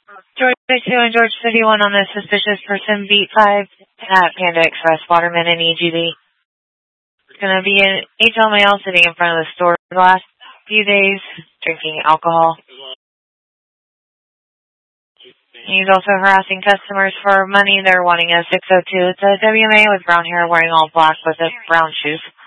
George 2 and George City 1 on the suspicious person, beat 5 at Panda Express, Waterman and EGD. It's going to be an HL male sitting in front of the store the last few days, drinking alcohol. He's also harassing customers for money. They're wanting a 602. It's a WMA with brown hair wearing all black with brown shoes.